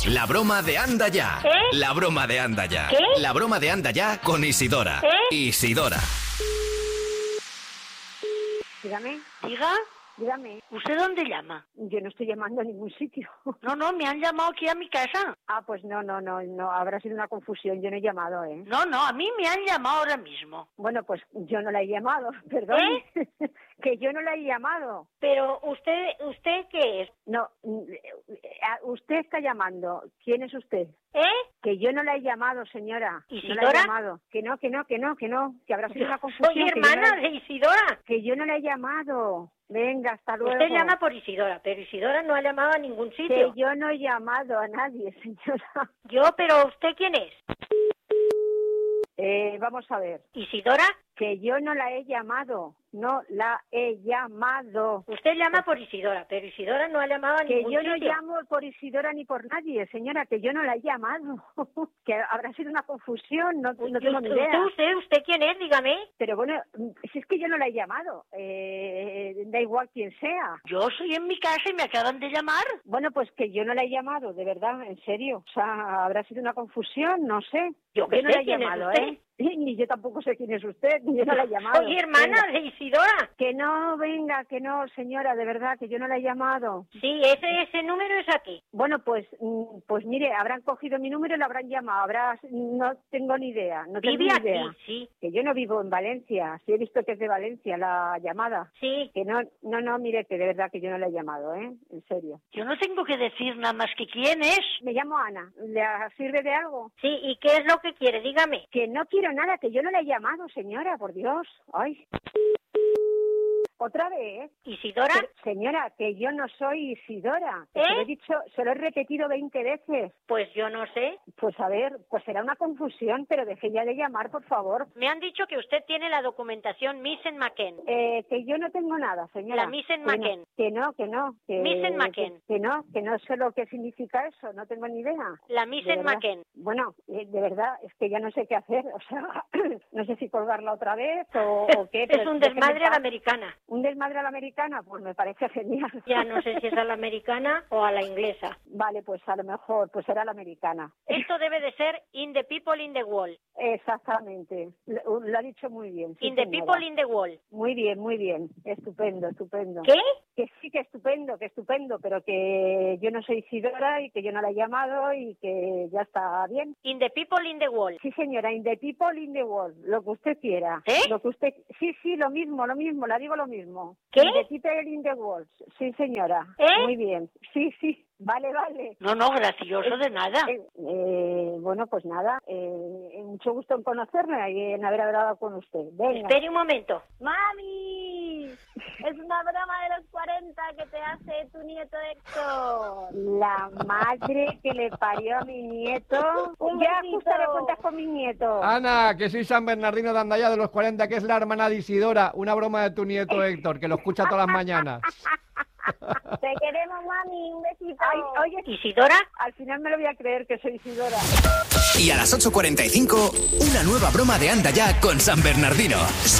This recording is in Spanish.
La broma de Anda Ya. La broma de Anda Ya. ¿Qué? La broma de Anda Ya con Isidora. Isidora. Dígame, Diga, dígame. ¿usted dónde llama? Yo no estoy llamando a ningún sitio. No, me han llamado aquí a mi casa. Ah, pues no, habrá sido una confusión. Yo no he llamado, ¿eh? No, a mí me han llamado ahora mismo. Bueno, pues yo no la he llamado, perdón. Que yo no la he llamado. Pero ¿usted qué es? No, usted está llamando. ¿Quién es usted? Que yo no la he llamado, señora. ¿Isidora? No la he llamado. Que no. Que habrá sido una confusión. Soy hermana de Isidora. Que yo no la he llamado. Venga, hasta luego. Usted llama por Isidora, pero Isidora no ha llamado a ningún sitio. Que yo no he llamado a nadie, señora. Pero ¿usted quién es? Vamos a ver. ¿Isidora? Que yo no la he llamado. No la he llamado. Usted llama por Isidora, pero Isidora no ha llamado a ningún sitio. Que yo sitio. no llamo por Isidora ni por nadie, señora, que yo no la he llamado. Que habrá sido una confusión, no tengo ni idea. ¿Usted quién es? Dígame. Pero bueno, si es que yo no la he llamado, da igual quién sea. Yo soy en mi casa y me acaban de llamar. Bueno, pues que yo no la he llamado, de verdad, en serio. O sea, habrá sido una confusión, no sé. Yo no la he llamado, Ni yo tampoco sé quién es usted, ni yo no la he llamado. Soy hermana de Isidora. Que no, venga, que no, señora, de verdad, que yo no la he llamado. Sí, ese número es aquí. Bueno, pues mire, habrán cogido mi número y lo habrán llamado. No tengo ni idea. No tengo ni idea. Aquí, sí. Que yo no vivo en Valencia. Sí he visto que es de Valencia la llamada. Sí. Que no, mire, que de verdad que yo no la he llamado, En serio. Yo no tengo que decir nada más que quién es. Me llamo Ana. ¿Le sirve de algo? Sí, ¿y qué es lo que quiere? Dígame. Que no quiero nada, que yo no la he llamado, señora, por Dios. Ay. ¿Otra vez? ¿Isidora? Señora, que yo no soy Isidora. Se lo he repetido 20 veces. Pues yo no sé. Pues a ver, pues será una confusión, pero deje ya de llamar, por favor. Me han dicho que usted tiene la documentación Missen McKen. Que yo no tengo nada, señora. La Missen McKen. Que no. Missen McKen. Que no sé lo que significa eso, no tengo ni idea. La Missen McKen. Bueno, de verdad, es que ya no sé qué hacer, o sea, no sé si colgarla otra vez o qué. Es un desmadre a la americana. ¿Un desmadre a la americana? Pues me parece genial. Ya no sé si es a la americana o a la inglesa. Vale, pues a lo mejor, pues será la americana. Esto debe de ser In the People in the Wall. Exactamente, lo ha dicho muy bien. Sí, In the señora. People in the Wall. Muy bien, estupendo. ¿Qué? Que sí, que estupendo, pero que yo no soy Isidora y que yo no la he llamado y que ya está bien. In the People in the Wall. Sí, señora, In the People in the Wall, lo que usted quiera. Lo que usted... Sí, lo mismo, la digo lo mismo. ¿Qué? In the People in the Wall, sí, señora. Muy bien, sí. Vale. No, gracioso de nada. Bueno, pues nada, mucho gusto en conocerme y en haber hablado con usted. Venga. Espere un momento. ¡Mami! Es una broma de los 40 que te hace tu nieto Héctor. La madre que le parió a mi nieto. Ya ajustaré cuentas con mi nieto. Ana, que soy San Bernardino de Andaya de los 40, que es la hermana de Isidora. Una broma de tu nieto Héctor, que lo escucha todas las mañanas. Te queremos, mami, un besito. Ay, oye, ¿Isidora? Al final me lo voy a creer que soy Isidora. Y a las 8:45, una nueva broma de Anda Ya con San Bernardino.